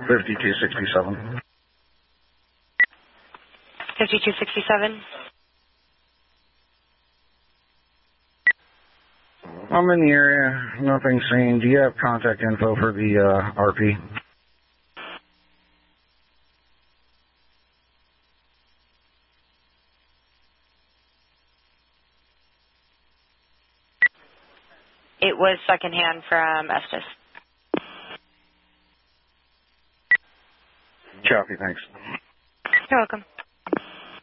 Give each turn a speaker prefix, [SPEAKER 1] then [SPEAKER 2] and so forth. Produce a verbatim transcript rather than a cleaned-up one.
[SPEAKER 1] fifty-two sixty-seven.
[SPEAKER 2] fifty-two sixty-seven.
[SPEAKER 1] I'm in the area. Nothing seen. Do you have contact info for the uh, R P?
[SPEAKER 2] It was secondhand from Estes.
[SPEAKER 1] Copy, thanks.
[SPEAKER 2] You're welcome.